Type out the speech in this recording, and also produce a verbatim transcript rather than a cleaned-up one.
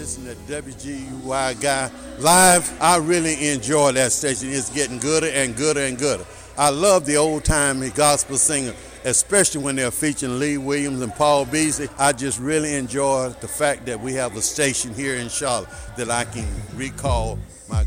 listen to W G U Y Guy live. I really enjoy that station. It's getting gooder and gooder and gooder. I love the old-time gospel singer, especially when they're featuring Lee Williams and Paul Beasley. I just really enjoy the fact that we have a station here in Charlotte that I can recall